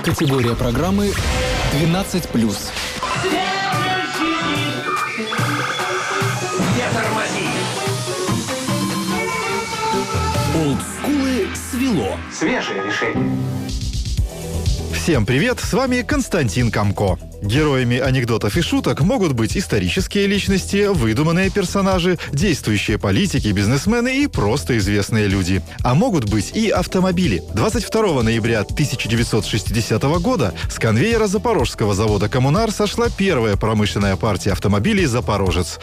Категория программы 12+. Олдскулы свело. Свежее решение. Всем привет, с вами Константин Камко. Героями анекдотов и шуток могут быть исторические личности, выдуманные персонажи, действующие политики, бизнесмены и просто известные люди. А могут быть и автомобили. 22 ноября 1960 года с конвейера Запорожского завода «Коммунар» сошла первая промышленная партия автомобилей «Запорожец»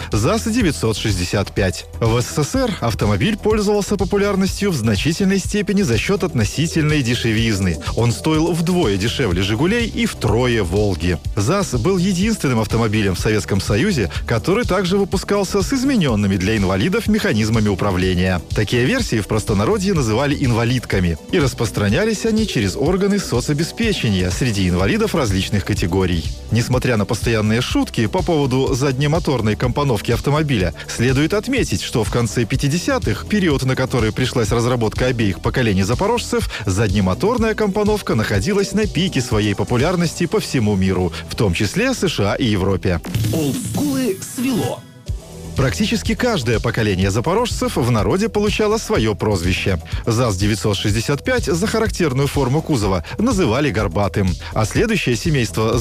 ЗАЗ-965. В СССР автомобиль пользовался популярностью в значительной степени за счет относительной дешевизны. Он стоил вдвое дешевле «Жигулей» и втрое «Волги». ЗАЗ был единственным автомобилем в Советском Союзе, который также выпускался с измененными для инвалидов механизмами управления. Такие версии в простонародье называли инвалидками, и распространялись они через органы соцобеспечения среди инвалидов различных категорий. Несмотря на постоянные шутки по поводу заднемоторной компоновки автомобиля, следует отметить, что в конце 50-х, период, на который пришлась разработка обеих поколений запорожцев, заднемоторная компоновка находилась на пике своей популярности по всему миру, в том числе США и Европе. Олдскулы свело. Практически каждое поколение запорожцев в народе получало свое прозвище. ЗАЗ-965 за характерную форму кузова называли горбатым, а следующее семейство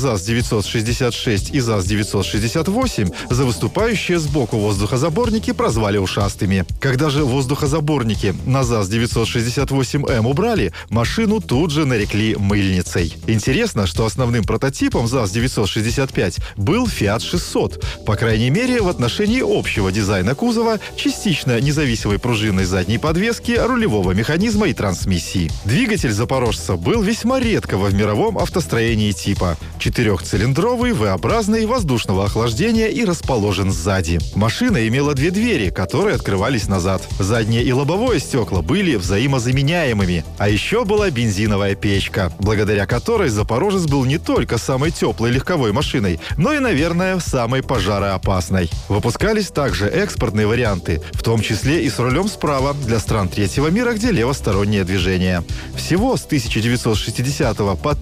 ЗАЗ-966 и ЗАЗ-968 за выступающие сбоку воздухозаборники прозвали ушастыми. Когда же воздухозаборники на ЗАЗ-968М убрали, машину тут же нарекли мыльницей. Интересно, что основным прототипом ЗАЗ-965 был Fiat 600, по крайней мере в отношении общего дизайна кузова, частично независимой пружинной задней подвески, рулевого механизма и трансмиссии. Двигатель запорожца был весьма редкого в мировом автостроении типа. Четырехцилиндровый, V-образный, воздушного охлаждения и расположен сзади. Машина имела две двери, которые открывались назад. Заднее и лобовое стекла были взаимозаменяемыми. А еще была бензиновая печка, благодаря которой запорожец был не только самой теплой легковой машиной, но и, наверное, самой пожароопасной. Выпускались также экспортные варианты, в том числе и с рулем справа для стран третьего мира, где левостороннее движение. Всего с 1960 по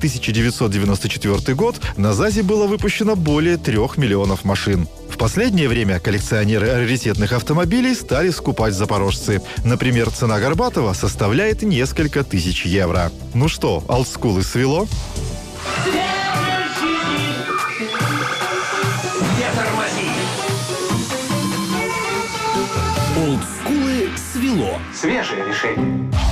1994 год на ЗАЗе было выпущено более 3 миллионов машин. В последнее время коллекционеры раритетных автомобилей стали скупать запорожцы. Например, цена горбатого составляет несколько тысяч евро. Ну что, олдскулы свело? Олдскулы свело. Свежее решение.